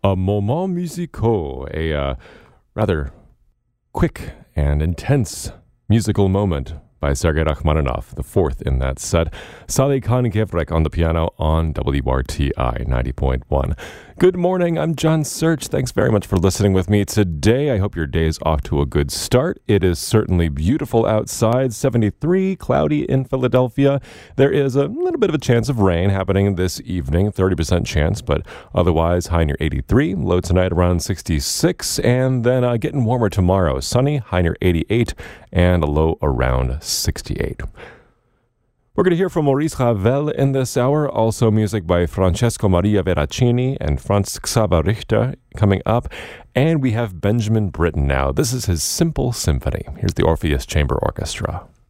A moment musical, a rather quick and intense musical moment by Sergei Rachmaninoff, the fourth in that set. Sally Khan-Gevrek on the piano on WRTI 90.1. Good morning, I'm John Search. Thanks very much for listening with me today. I hope your day is off to a good start. It is certainly beautiful outside, 73, cloudy in Philadelphia. There is a little bit of a chance of rain happening this evening, 30% chance, but otherwise high near 83, low tonight around 66, and then getting warmer tomorrow. Sunny, high near 88, and a low around 68. We're going to hear from Maurice Ravel in this hour, also music by Francesco Maria Veracini and Franz Xaver Richter coming up, and we have Benjamin Britten now. This is his Simple Symphony. Here's the Orpheus Chamber Orchestra.